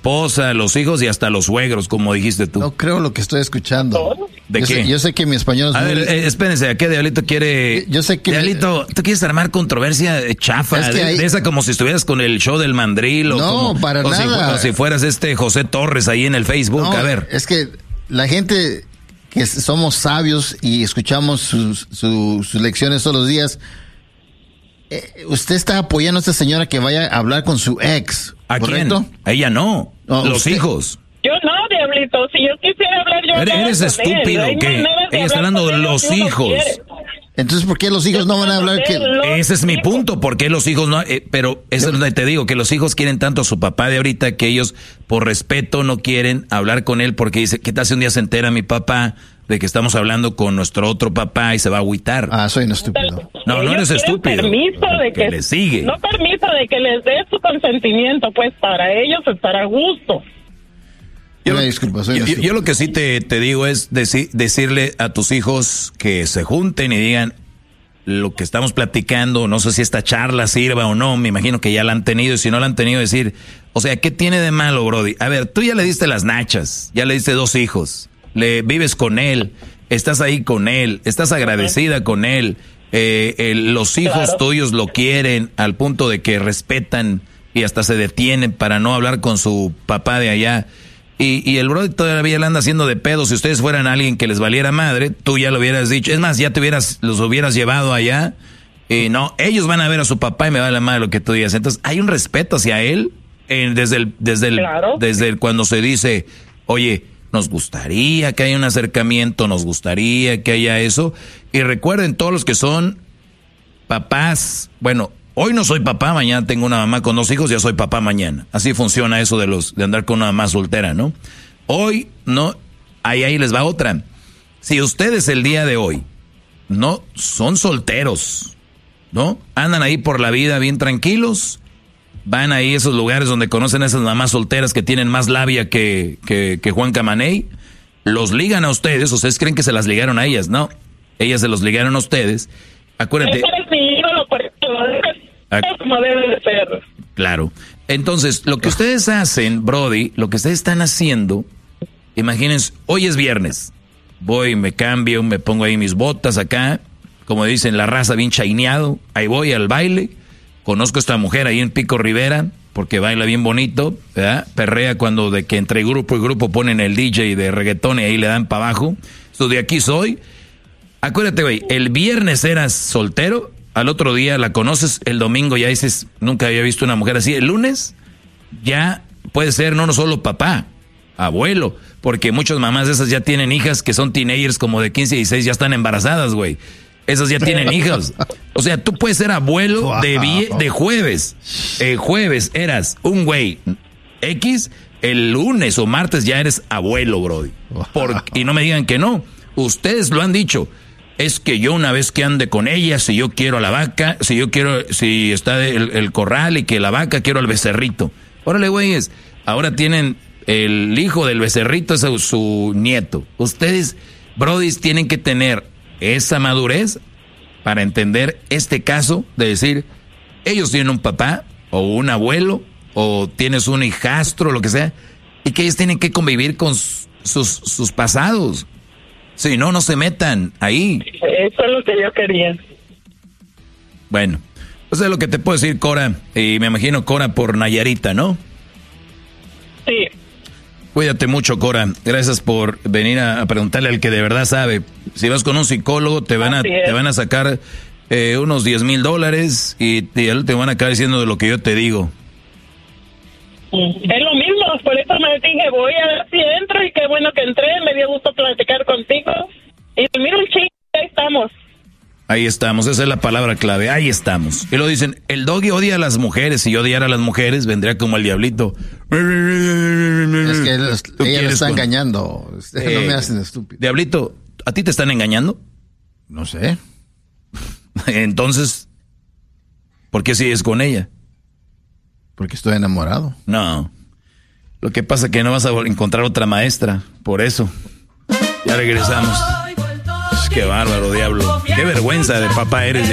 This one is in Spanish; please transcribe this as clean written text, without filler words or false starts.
esposa, los hijos y hasta los suegros, como dijiste tú. No creo lo que estoy escuchando. ¿De qué? Yo sé que mi español es A ver, espérense, ¿a qué Diablito quiere? Yo sé que... Diablito, ¿tú quieres armar controversia chafa? Es que de esa como si estuvieras con el show del mandril. No, para nada. O si fueras José Torres ahí en el Facebook. No, a ver. Es que la gente que somos sabios y escuchamos sus lecciones todos los días... usted está apoyando a esta señora que vaya a hablar con su ex, ¿a ¿correcto? quién? A ella no, los hijos. Yo no, Diablito, si yo quisiera hablar, yo ¿Eres estúpido o qué? Ella está hablando de los hijos. Entonces, ¿por qué los hijos no van a hablar? Ese es mi punto, ¿por qué los hijos no? Pero eso es donde te digo, que los hijos quieren tanto a su papá de ahorita que ellos, por respeto, no quieren hablar con él porque dice, ¿qué tal si un día se entera mi papá de que estamos hablando con nuestro otro papá y se va a agüitar? Ah, soy un estúpido. No, no eres estúpido. Permiso de que le sigue. No permiso de que les dé su consentimiento, pues para ellos estar a gusto. Yo lo que sí te digo es decirle a tus hijos que se junten y digan lo que estamos platicando. No sé si esta charla sirva o no, me imagino que ya la han tenido, y si no la han tenido, decir, o sea, ¿qué tiene de malo, Brody? A ver, tú ya le diste las nachas, ya le diste 2 hijos, vives con él, estás ahí con él, estás agradecida con él, los hijos tuyos lo quieren al punto de que respetan y hasta se detienen para no hablar con su papá de allá. Y el Brody todavía le anda haciendo de pedo. Si ustedes fueran alguien que les valiera madre, tú ya lo hubieras dicho. Es más, ya los hubieras llevado allá. No, ellos van a ver a su papá y me vale la madre lo que tú digas. Entonces, hay un respeto hacia él desde cuando se dice, oye, nos gustaría que haya un acercamiento, nos gustaría que haya eso. Y recuerden, todos los que son papás, bueno, hoy no soy papá, mañana tengo una mamá con 2 hijos, ya soy papá mañana. Así funciona eso de andar con una mamá soltera, ¿no? Hoy, no, ahí les va otra. Si ustedes el día de hoy no son solteros, ¿no? Andan ahí por la vida bien tranquilos, van ahí a esos lugares donde conocen a esas mamás solteras que tienen más labia que Juan Camaney, los ligan a ustedes creen que se las ligaron a ellas, ¿no? Ellas se los ligaron a ustedes. Acuérdate. Como debe de ser. Claro. Entonces, lo que ustedes hacen, Brody, lo que ustedes están haciendo, imagínense, hoy es viernes. Voy, me cambio, me pongo ahí mis botas acá, como dicen, la raza bien chaineado. Ahí voy al baile. Conozco a esta mujer ahí en Pico Rivera, porque baila bien bonito, ¿verdad? Perrea cuando de que entre grupo y grupo ponen el DJ de reggaetón y ahí le dan para abajo. So, de aquí soy. Acuérdate, güey, el viernes eras soltero. Al otro día la conoces, el domingo ya dices, nunca había visto una mujer así. El lunes ya puede ser no solo papá, abuelo, porque muchas mamás de esas ya tienen hijas que son teenagers como de 15 y 16, ya están embarazadas, güey. Esas ya tienen hijas. O sea, tú puedes ser abuelo de jueves. Jueves eras un güey X, el lunes o martes ya eres abuelo, brody. Y no me digan que no. Ustedes lo han dicho. Es que yo una vez que ande con ella, si yo quiero a la vaca, si está el corral y que la vaca, quiero al becerrito. Órale, güeyes, ahora tienen el hijo del becerrito, es su nieto. Ustedes, brodis, tienen que tener esa madurez para entender este caso de decir, ellos tienen un papá o un abuelo o tienes un hijastro, lo que sea, y que ellos tienen que convivir con sus pasados. Si no, no se metan ahí. Eso es lo que yo quería. Bueno, eso es lo que te puedo decir, Cora. Y me imagino, Cora, por Nayarita, ¿no? Sí. Cuídate mucho, Cora. Gracias por venir a preguntarle al que de verdad sabe. Si vas con un psicólogo, te van a sacar unos $10,000 y te van a acabar diciendo de lo que yo te digo. Es lo mismo, por eso me dije, voy a ver si entro y qué bueno que entré, me dio gusto platicar contigo. Y mira un chico, ahí estamos. Ahí estamos, esa es la palabra clave, ahí estamos. Y lo dicen, el doggy odia a las mujeres, si yo odiara a las mujeres, vendría como el diablito. Es que ella lo está engañando, no me hacen estúpido. Diablito, ¿a ti te están engañando? No sé. Entonces, ¿por qué sigues con ella? Porque estoy enamorado. No. Lo que pasa es que no vas a encontrar otra maestra. Por eso. Ya regresamos. Qué bárbaro, diablo. Qué vergüenza de papá eres.